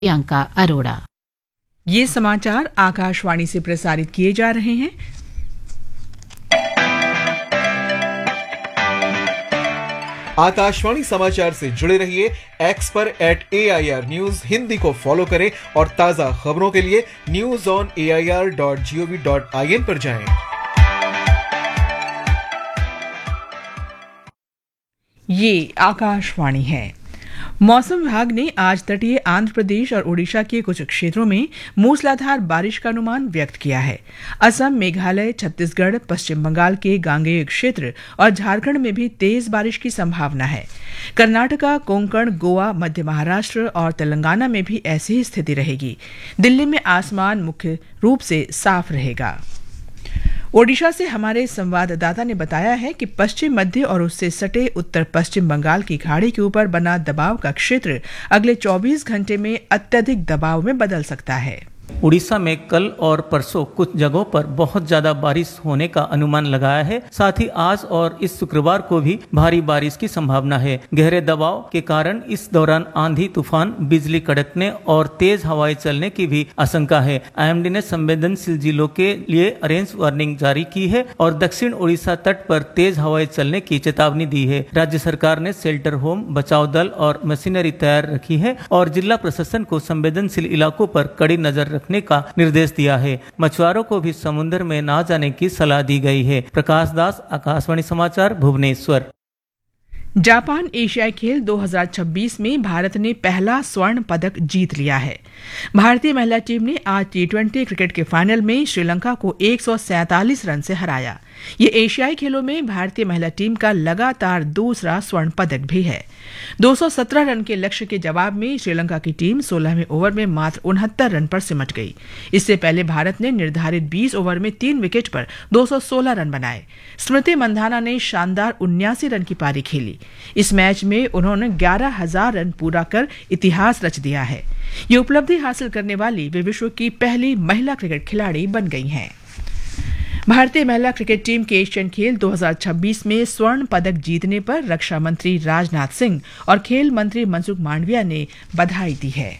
प्रियंका अरोड़ा। ये समाचार आकाशवाणी से प्रसारित किए जा रहे हैं। आकाशवाणी समाचार से जुड़े रहिए, एक्स पर @AIR न्यूज हिंदी को फॉलो करें और ताजा खबरों के लिए news.air.gov.in पर जाएं। ये आकाशवाणी है। मौसम विभाग ने आज तटीय आंध्र प्रदेश और ओडिशा के कुछ क्षेत्रों में मूसलाधार बारिश का अनुमान व्यक्त किया है। असम, मेघालय, छत्तीसगढ़, पश्चिम बंगाल के गांगेय क्षेत्र और झारखंड में भी तेज बारिश की संभावना है। कर्नाटका, कोंकण, गोवा, मध्य महाराष्ट्र और तेलंगाना में भी ऐसी ही स्थिति रहेगी। दिल्ली में आसमान मुख्य रूप से साफ रहेगा। ओडिशा से हमारे संवाददाता ने बताया है कि पश्चिम मध्य और उससे सटे उत्तर पश्चिम बंगाल की खाड़ी के ऊपर बना दबाव का क्षेत्र अगले 24 घंटे में अत्यधिक दबाव में बदल सकता है। उड़ीसा में कल और परसों कुछ जगहों पर बहुत ज्यादा बारिश होने का अनुमान लगाया है। साथ ही आज और इस शुक्रवार को भी भारी बारिश की संभावना है। गहरे दबाव के कारण इस दौरान आंधी, तूफान, बिजली कड़कने और तेज हवाएं चलने की भी आशंका है। IMD ने संवेदनशील जिलों के लिए ऑरेंज वार्निंग जारी की है और दक्षिण उड़ीसा तट पर तेज हवाएं चलने की चेतावनी दी है। राज्य सरकार ने शेल्टर होम, बचाव दल और मशीनरी तैयार रखी है और जिला प्रशासन को संवेदनशील इलाकों पर कड़ी नजर रखने का निर्देश दिया है। मछुआरों को भी समुद्र में ना जाने की सलाह दी गई है। प्रकाश दास, आकाशवाणी समाचार, भुवनेश्वर। जापान एशियाई खेल 2026 में भारत ने पहला स्वर्ण पदक जीत लिया है। भारतीय महिला टीम ने आज T20 क्रिकेट के फाइनल में श्रीलंका को 147 रन से हराया। ये एशियाई खेलों में भारतीय महिला टीम का लगातार दूसरा स्वर्ण पदक भी है। 217 रन के लक्ष्य के जवाब में श्रीलंका की टीम 16वें ओवर में मात्र 69 रन पर सिमट गई। इससे पहले भारत ने निर्धारित 20 ओवर में 3 विकेट पर 216 रन बनाए। स्मृति मंधाना ने शानदार 79 रन की पारी खेली। इस मैच में उन्होंने 11,000 रन पूरा कर इतिहास रच दिया है। ये उपलब्धि हासिल करने वाली वे विश्व की पहली महिला क्रिकेट खिलाड़ी बन गई हैं। भारतीय महिला क्रिकेट टीम के एशियन खेल 2026 में स्वर्ण पदक जीतने पर रक्षा मंत्री राजनाथ सिंह और खेल मंत्री मनसुख मांडविया ने बधाई दी है।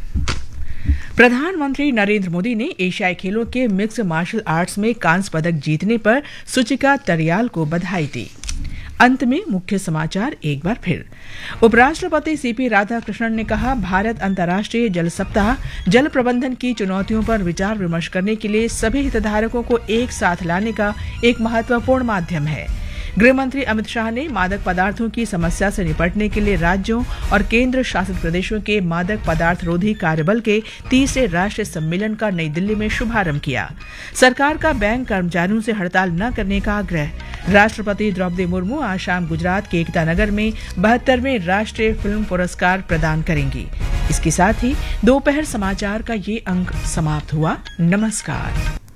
प्रधानमंत्री नरेंद्र मोदी ने एशियाई खेलों के मिक्स्ड मार्शल आर्ट्स में कांस्य पदक जीतने पर सुचिका तरियाल को बधाई दी। अंत में मुख्य समाचार एक बार फिर। उपराष्ट्रपति CP राधाकृष्णन ने कहा, भारत अंतर्राष्ट्रीय जल सप्ताह जल प्रबंधन की चुनौतियों पर विचार विमर्श करने के लिए सभी हितधारकों को एक साथ लाने का एक महत्वपूर्ण माध्यम है। गृह मंत्री अमित शाह ने मादक पदार्थों की समस्या से निपटने के लिए राज्यों और केंद्र शासित प्रदेशों के मादक पदार्थ रोधी कार्यबल के 3रे राष्ट्रीय सम्मेलन का नई दिल्ली में शुभारंभ किया। सरकार का बैंक कर्मचारियों से हड़ताल न करने का आग्रह। राष्ट्रपति द्रौपदी मुर्मू आज शाम गुजरात के एकता नगर में 72वें राष्ट्रीय फिल्म पुरस्कार प्रदान करेंगी। इसके साथ ही दोपहर समाचार का ये अंक समाप्त हुआ। नमस्कार।